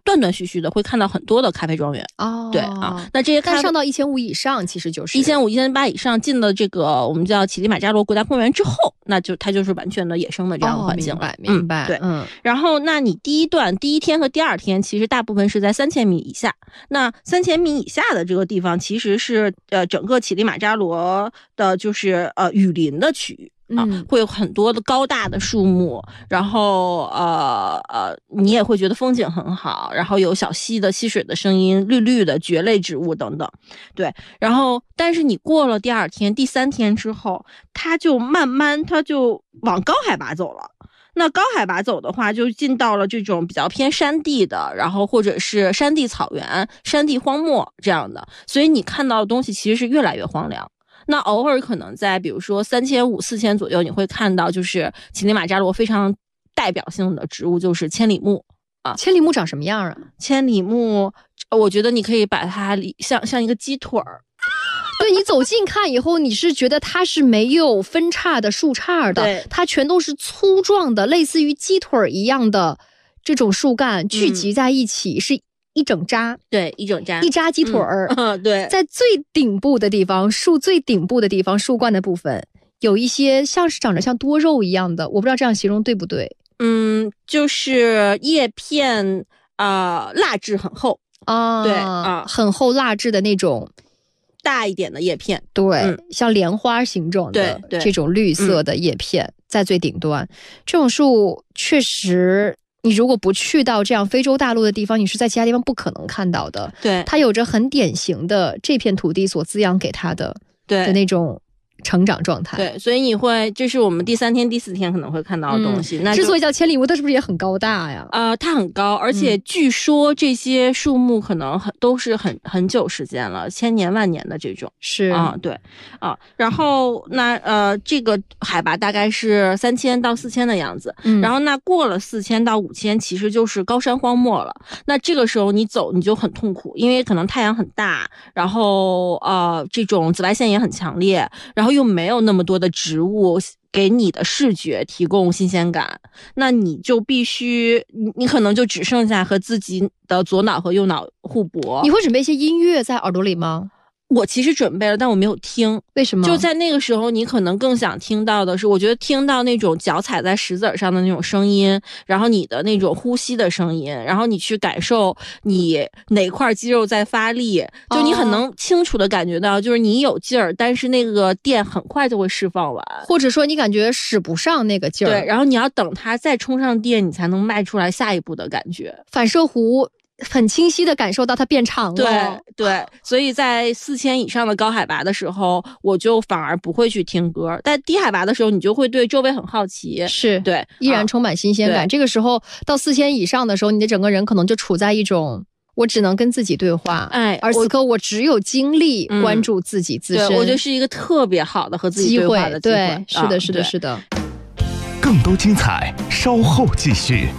断断续续的会看到很多的咖啡庄园。对啊，那这些但上到1500以上，其实就是 1500、1800以上进了这个我们叫乞力马扎罗国家公园之后，那就它就是完全的野生的这样的环境了。 明白。 对，然后那你第一天和第二天，其实大部分是在3000米以下。那3000米以下的这个地方，其实是整个乞力马扎罗的就是雨林的区域。会有很多的高大的树木，然后你也会觉得风景很好，然后有小溪的溪水的声音，绿绿的蕨类植物等等。对，然后但是你过了第2天、第3天之后，它就慢慢往高海拔走了。那高海拔走的话，就进到了这种比较偏山地的，然后或者是山地草原、山地荒漠这样的，所以你看到的东西其实是越来越荒凉。那偶尔可能在比如说3500、4000左右，你会看到就是乞力马扎罗非常代表性的植物就是千里目啊。 千里目长什么样啊？ 千里目，我觉得你可以把它像一个鸡腿儿。 对，你走近看以后，你是觉得它是没有分叉的树杈的，它全都是粗壮的，类似于鸡腿一样的这种树干聚集在一起，是一整扎， 对，一整扎， 一扎鸡腿儿。 对， 在最顶部的地方，树最顶部的地方，树冠的部分有一些像是长得像多肉一样的，我不知道这样形容对不对？ 就是叶片蜡质很厚啊，对啊， 很厚蜡质的那种大一点的叶片， 对，像莲花形状的这种绿色的叶片，在最顶端，这种树确实。你如果不去到这样非洲大陆的地方，你是在其他地方不可能看到的。 对， 它有着很典型的这片土地所滋养给它的那种成长状态。 对，所以这是我们第3天、第4天可能会看到的东西。那之所以叫千里目，它是不是也很高大呀？ 它很高，而且据说这些树木可能都是很久时间了，千年万年的这种。 是对然后那这个海拔大概是3000到4000的样子。然后那过了4000到5000，其实就是高山荒漠了。那这个时候你走你就很痛苦，因为可能太阳很大，然后这种紫外线也很强烈，然后又没有那么多的植物给你的视觉提供新鲜感，那你就必须你可能就只剩下和自己的左脑和右脑互搏。 你会准备一些音乐在耳朵里吗？ 我其实准备了，但我没有听。 为什么？ 就在那个时候，你可能更想听到的是，我觉得听到那种脚踩在石子上的那种声音，然后你的那种呼吸的声音，然后你去感受你哪块肌肉在发力，就你很能清楚的感觉到，就是你有劲儿，但是那个电很快就会释放完， 或者说你感觉使不上那个劲儿。 对，然后你要等它再充上电，你才能迈出来下一步的感觉。 反射弧很清晰的感受到它变长了。 对，所以在4000以上的高海拔的时候，我就反而不会去听歌。但低海拔的时候，你就会对周围很好奇， 是对， 依然充满新鲜感。这个时候到4000以上的时候，你的整个人可能就处在一种我只能跟自己对话，而此刻我只有精力关注自己自身。 对，我觉得是一个特别好的和自己对话的机会。 对，是的。 更多精彩，稍后继续。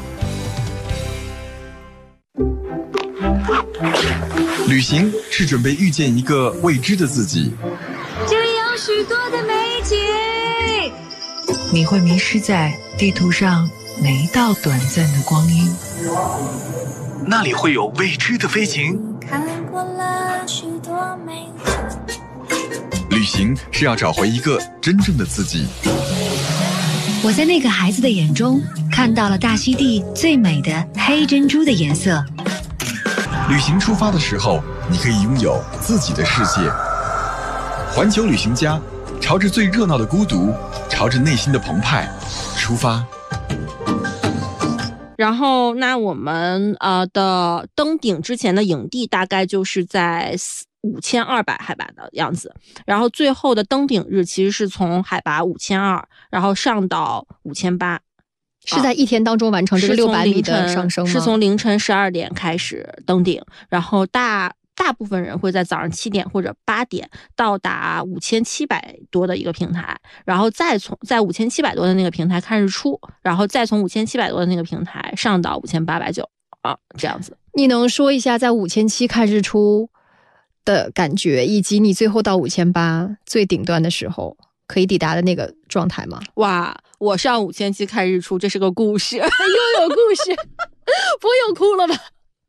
旅行是准备遇见一个未知的自己， 这里有许多的美景， 你会迷失在地图上每一道短暂的光阴， 那里会有未知的飞行。 看过了许多美景， 旅行是要找回一个真正的自己。 我在那个孩子的眼中看到了大溪地最美的黑珍珠的颜色。 旅行出发的时候，你可以拥有自己的世界。环球旅行家，朝着最热闹的孤独，朝着内心的澎湃出发。 然后那我们的登顶之前的营地大概就是在5200海拔的样子，然后最后的登顶日其实是从海拔5200然后上到5800， 是在一天当中完成这个600米的上升吗？ 是从凌晨12点开始登顶，然后大部分人会在早上7点或者8点到达5700多的一个平台，然后再在5700多的那个平台看日出，然后再从5700多的那个平台上到5890这样子。 你能说一下在5700看日出的感觉，以及你最后到5800最顶端的时候可以抵达的那个状态吗？ 哇，我上5700看日出，这是个故事，又有故事，不用哭了吧？